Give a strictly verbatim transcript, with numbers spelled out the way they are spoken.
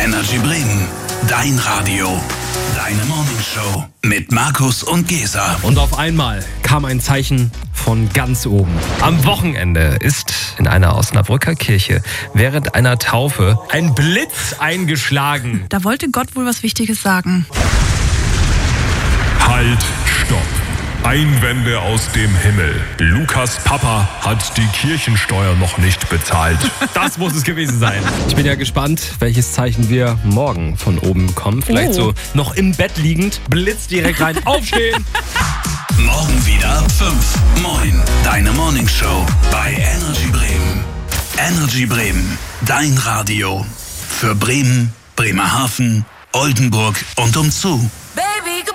Energy Bremen, dein Radio, deine Morningshow mit Markus und Gesa. Und auf einmal kam ein Zeichen von ganz oben. Am Wochenende ist in einer Osnabrücker Kirche während einer Taufe ein Blitz eingeschlagen. Da wollte Gott wohl was Wichtiges sagen. Halt, stopp. Einwände aus dem Himmel. Lukas Papa hat die Kirchensteuer noch nicht bezahlt. Das muss es gewesen sein. Ich bin ja gespannt, welches Zeichen wir morgen von oben bekommen. Vielleicht Oh. so noch im Bett liegend, Blitz direkt rein, aufstehen. Morgen wieder ab fünf. Moin, deine Morningshow bei Energy Bremen. Energy Bremen, dein Radio. Für Bremen, Bremerhaven, Oldenburg und umzu.